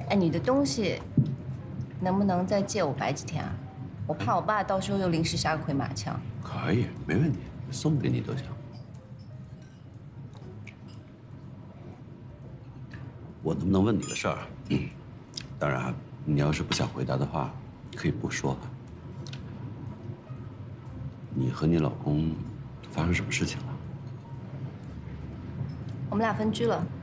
哎，你的东西能不能再借我摆几天啊？我怕我爸到时候又临时杀个回马枪。 可以，没问题，送给你都行。我能不能问你个事儿？当然，你要是不想回答的话，可以不说。你和你老公发生什么事情了？ 我们俩分居了。